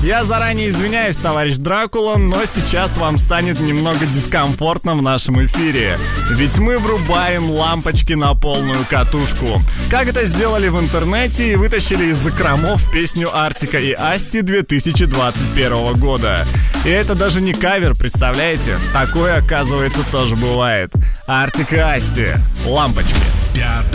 Я заранее извиняюсь, товарищ Дракула, но сейчас вам станет немного дискомфортно в нашем эфире. Ведь мы врубаем лампочки на полную катушку. Как это сделали в интернете и вытащили из закромов песню Артика и Асти 2021 года. И это даже не кавер, представляете? Такое, оказывается, тоже бывает. Артик и Асти. Лампочки.